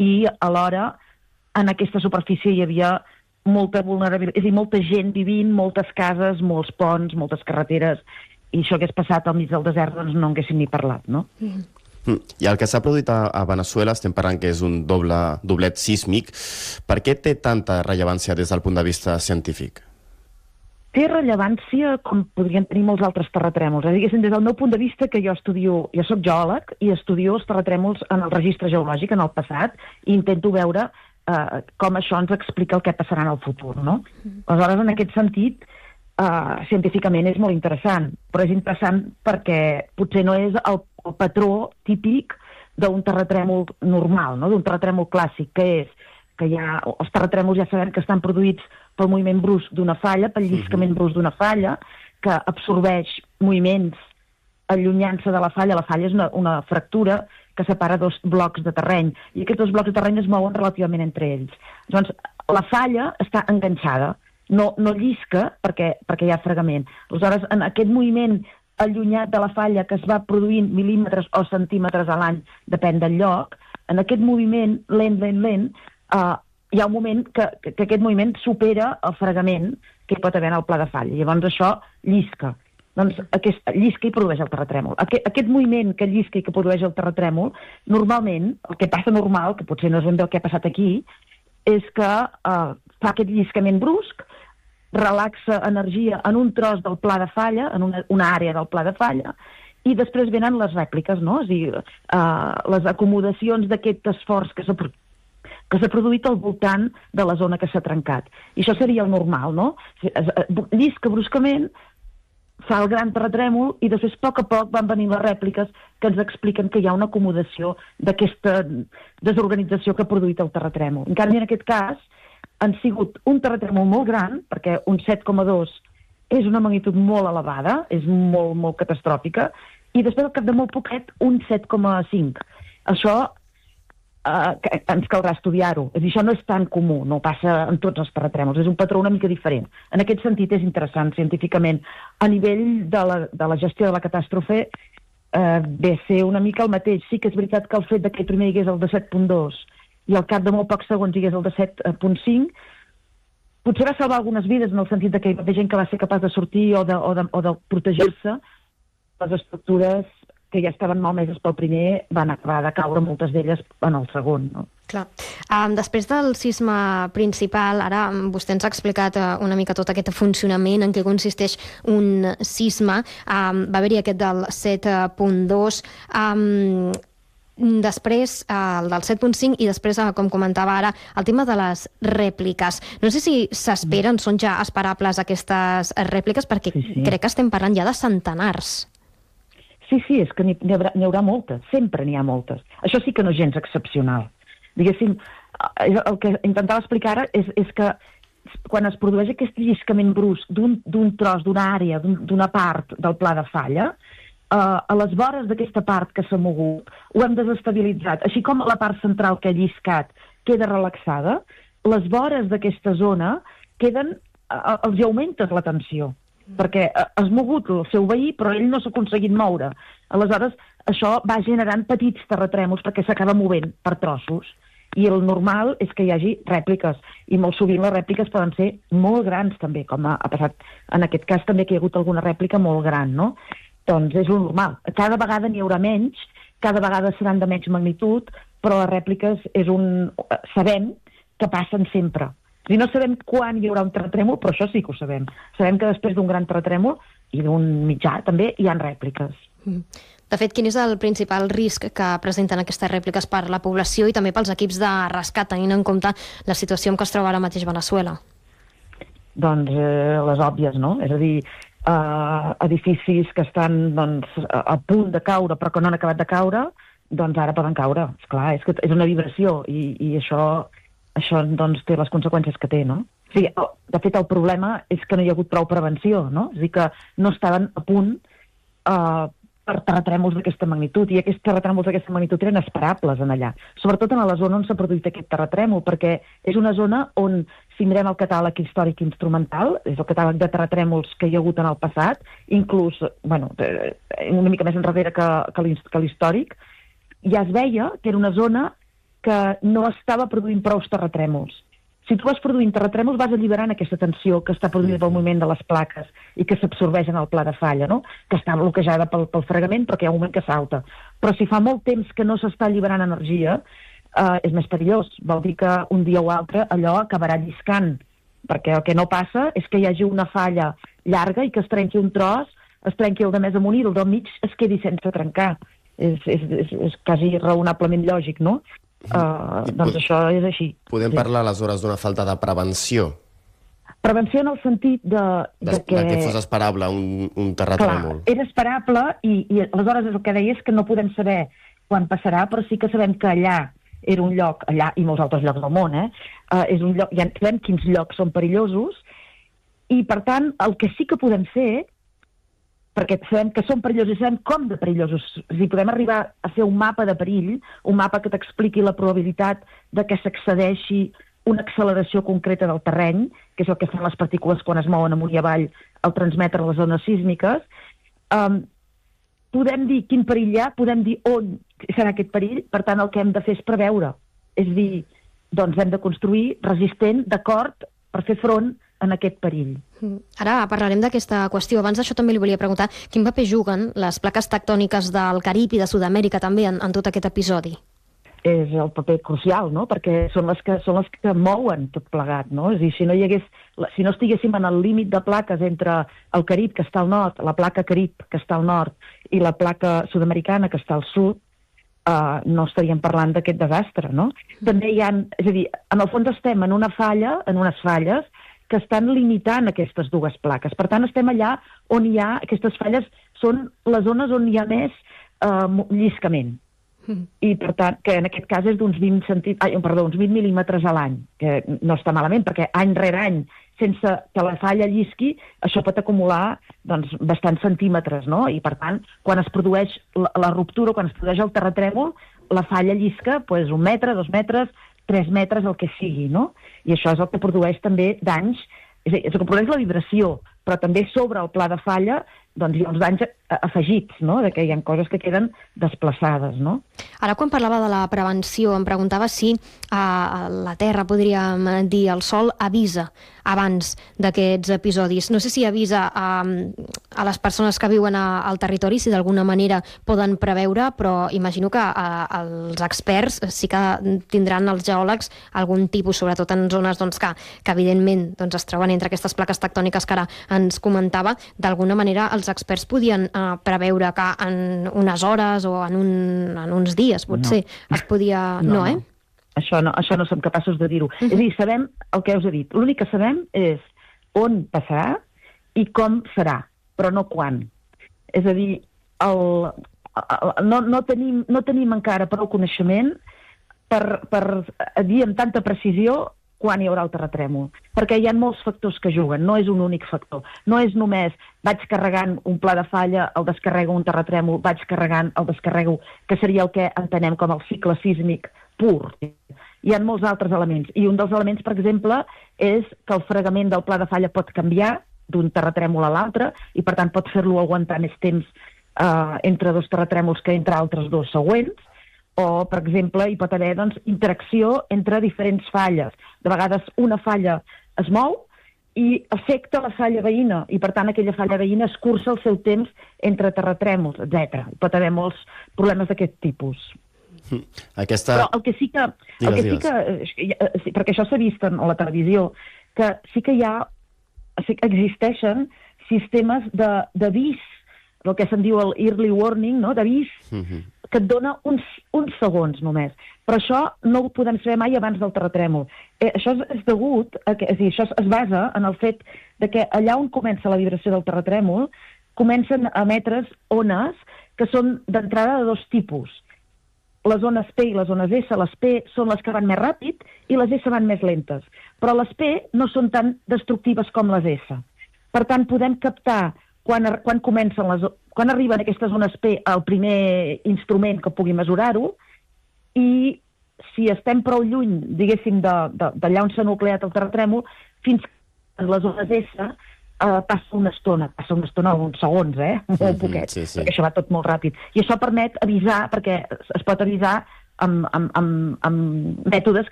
i alhora en aquesta superfície hi havia molta vulnerabilitat, és a dir, molta gent vivint, moltes cases, molts ponts, moltes carreteres, i això hagués passat al mig del desert, doncs no en haguéssim ni parlat, no? I el que s'ha produït a Veneçuela, estem parlant que és un doblet sísmic. Per què té tanta rellevància des del punt de vista científic? Té rellevància com podrien tenir molts altres terratrèmols. Diguéssim, des del meu punt de vista, que jo soc geòleg i estudio els terratrèmols en el registre geològic, en el passat, i intento veure com això ens explica el que passarà en el futur, no? Aleshores, en aquest sentit, científicament és molt interessant, però és interessant perquè potser no és el patró típic d'un terratrèmol normal, no? D'un terratrèmol clàssic, que és que els terratrèmols ja sabem que estan produïts pel moviment brusc d'una falla, pel lliscament brusc d'una falla, que absorbeix moviments allunyant-se de la falla. La falla és una fractura que separa dos blocs de terreny, i aquests dos blocs de terreny es mouen relativament entre ells. Doncs la falla està enganxada, no llisca perquè hi ha fregament. Aleshores, en aquest moviment allunyat de la falla que es va produint mil·límetres o centímetres a l'any, depèn del lloc, en aquest moviment lent, hi ha un moment que aquest moviment supera el fregament que hi pot haver en el pla de falla. Llavors això llisca. Doncs llisca i produeix el terratrèmol. Aquest moviment que llisca i que produeix el terratrèmol, normalment, el que passa normal, que potser no és ben bé el que ha passat aquí, és que fa aquest lliscament brusc, relaxa energia en un tros del pla de falla, en una àrea del pla de falla, i després venen les rèpliques, no? És a dir, les acomodacions d'aquest esforç que s'ha produït al voltant de la zona que s'ha trencat. I això seria el normal, no? Llisca bruscament, fa el gran terratrèmol i després, a poc, van venir les rèpliques que ens expliquen que hi ha una acomodació d'aquesta desorganització que ha produït el terratrèmol. En canvi, en aquest cas, han sigut un terratrèmol molt gran, perquè un 7,2 és una magnitud molt elevada, és molt, molt catastròfica, i després, al cap de molt poquet, un 7,5. Això ens caldrà estudiar-ho. És a dir, això no és tan comú, no passa en tots els terratrèmols, és un patró una mica diferent. En aquest sentit és interessant científicament. A nivell de la gestió de la catàstrofe ve a ser una mica el mateix. Sí que és veritat que el fet que primer hi hagués el de 7,2 i al cap de molt pocs segons hi hagués el de 7,5, potser va salvar algunes vides en el sentit que hi va haver gent que va ser capaç de sortir o de protegir-se. Les estructures que ja estaven malmeses pel primer van acabar de caure, moltes d'elles en el segon, no? Clar. Després del sisme principal, ara vostè ens ha explicat una mica tot aquest funcionament, en què consisteix un sisme. Va haver-hi aquest del 7,2, després el del 7,5 i després, com comentava ara, el tema de les rèpliques. No sé si s'esperen, són ja esperables aquestes rèpliques, perquè crec que estem parlant ja de centenars. Sí, és que n'hi haurà moltes, sempre n'hi ha moltes. Això sí que no és gens excepcional. Diguéssim, el que intentava explicar ara és que quan es produeix aquest lliscament brusc d'un tros, d'una àrea, d'una part del pla de falla, a les vores d'aquesta part que s'ha mogut ho hem desestabilitzat. Així com la part central que ha lliscat queda relaxada, les vores d'aquesta zona els hi augmentes la tensió, perquè has mogut el seu veí però ell no s'ha aconseguit moure. Aleshores, això va generant petits terratrèmols perquè s'acaba movent per trossos. I el normal és que hi hagi rèpliques, i molt sovint les rèpliques poden ser molt grans també, com ha passat en aquest cas també, que hi ha hagut alguna rèplica molt gran, no? Doncs és el normal. Cada vegada n'hi haurà menys, cada vegada seran de menys magnitud, però les rèpliques sabem que passen sempre. I no sabem quan hi haurà un terratrèmol, però això sí que ho sabem. Sabem que després d'un gran terratrèmol i d'un mitjà també hi ha rèpliques. De fet, quin és el principal risc que presenten aquestes rèpliques per la població i també pels equips de rescat, tenint en compte la situació en què es troba ara mateix Veneçuela? Doncs les òbvies, no? És a dir, edificis que estan a punt de caure però que no han acabat de caure, doncs ara poden caure. Esclar, és una vibració i això doncs té les conseqüències que té, no? O sigui, de fet, el problema és que no hi ha hagut prou prevenció, no? És a dir, que no estaven a punt per terratrèmols d'aquesta magnitud, i aquests terratrèmols d'aquesta magnitud eren esperables en allà, sobretot en la zona on s'ha produït aquest terratrèmol, perquè és una zona on, si mirem el catàleg històric instrumental, és el catàleg de terratrèmols que hi ha hagut en el passat, inclús, una mica més enrere que l'històric, ja es veia que era una zona que no estava produint prous terratrèmols. Si tu vas produint terratrèmols, vas alliberant aquesta tensió que està produint pel moviment de les plaques i que s'absorbeix en el pla de falla, no? Que està bloquejada pel fregament, però que hi ha un moment que salta. Però si fa molt temps que no s'està alliberant energia, és més perillós. Vol dir que un dia o altre allò acabarà lliscant, perquè el que no passa és que hi hagi una falla llarga i que es trenqui un tros, es trenqui el de més amunt i el del mig es quedi sense trencar. És quasi raonablement lògic, no? Doncs això és així. Podem parlar aleshores d'una falta de prevenció? Prevenció en el sentit de que fos esperable un terratrèmol. Clar, era esperable i aleshores el que deia és que no podem saber quan passarà, però sí que sabem que allà era un lloc, allà i molts altres llocs del món, és un lloc, ja sabem quins llocs són perillosos i per tant el que sí que podem fer, perquè sabem que són perillosos i sabem com de perillosos. Si podem arribar a fer un mapa de perill, un mapa que t'expliqui la probabilitat de que s'accedeixi una acceleració concreta del terreny, que és el que fan les partícules quan es mouen amunt i avall al transmetre les zones sísmiques, podem dir quin perill hi ha, podem dir on serà aquest perill, per tant el que hem de fer és preveure. És dir, doncs hem de construir resistent, d'acord, per fer front en aquest perill. Ara parlarem d'aquesta qüestió. Abans d'això també li volia preguntar quin paper juguen les plaques tectòniques del Carib i de Sud-amèrica també en tot aquest episodi? És el paper crucial, no? Perquè són les que mouen tot plegat, no? És a dir, si no estiguéssim en el límit de plaques entre el Carib, que està al nord, la placa Carib, que està al nord, i la placa sud-americana, que està al sud, no estaríem parlant d'aquest desastre, no? També hi ha, és a dir, en el fons estem en una falla, en unes falles, que estan limitant aquestes dues plaques. Per tant, estem allà on hi ha, aquestes falles són les zones on hi ha més lliscament. I per tant, que en aquest cas és d'uns 20 mil·límetres a l'any, que no està malament, perquè any rere any, sense que la falla llisqui, això pot acumular doncs, bastants centímetres, no? I per tant, quan es produeix la ruptura, quan es produeix el terratrèmol, la falla llisca pues, 1 metre, 2 metres, 3 metres, el que sigui, no? I això és el que produeix també danys, és a dir, és el que produeix la vibració, però també sobre el pla de falla doncs hi ha uns danys afegits, no? De que hi ha coses que queden desplaçades, no? Ara, quan parlava de la prevenció, em preguntava si la Terra, podríem dir, el Sol, avisa abans d'aquests episodis. No sé si avisa a les persones que viuen al territori, si d'alguna manera poden preveure, però imagino que els experts sí que tindran, els geòlegs, algun tipus, sobretot en zones doncs, que evidentment doncs, es troben entre aquestes plaques tectòniques que ara ens comentava. D'alguna manera els experts podien preveure que en unes hores o en uns dies, potser, es podia... No. Això no som capaços de dir-ho. És a dir, sabem el que us he dit. L'únic que sabem és on passarà i com serà, però no quan. És a dir, no tenim encara prou coneixement per dir amb tanta precisió quan hi haurà el terratrèmol, perquè hi ha molts factors que juguen, no és un únic factor. No és només vaig carregant un pla de falla, el descarrego un terratrèmol, vaig carregant, el descarrego, que seria el que entenem com el cicle sísmic pur. Hi ha molts altres elements, i un dels elements, per exemple, és que el fregament del pla de falla pot canviar d'un terratrèmol a l'altre, i per tant pot fer-lo aguantar més temps entre dos terratrèmols que entre altres dos següents, o, per exemple, hi pot haver doncs, interacció entre diferents falles. De vegades una falla es mou i afecta la falla veïna, i per tant aquella falla veïna escurça el seu temps entre terratrèmols, etc. Hi pot haver molts problemes d'aquest tipus. Però el que sí que... perquè això s'ha vist en la televisió, que sí que existeixen sistemes d'avís, el que se'n diu el early warning, no? D'avís, que et dona uns segons només. Però això no ho podem saber mai abans del terratrèmol. Això és degut, això es basa en el fet de que allà on comença la vibració del terratrèmol comencen a emetre's ones que són d'entrada de dos tipus. Les ones P i les ones S. Les P són les que van més ràpid i les S van més lentes. Però les P no són tan destructives com les S. Per tant, podem captar quan arriben aquestes ones P al primer instrument que pugui mesurar-ho, i si estem prou lluny, diguéssim, d'allà on s'ha nucleat el terratrèmol, fins que les ones S passa una estona, uns segons, molt poquet, perquè això va tot molt ràpid. I això permet avisar, perquè es pot avisar amb mètodes